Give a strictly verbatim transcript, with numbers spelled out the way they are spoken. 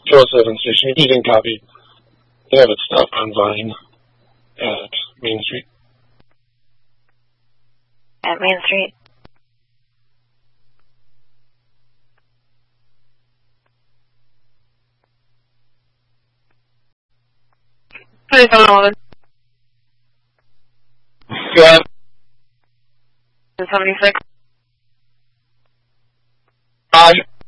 four oh seven station. You can copy. They have it stuff on Vine at Main Street. At Main Street? twenty-seven eleven. Yeah. seventy-six. Bye.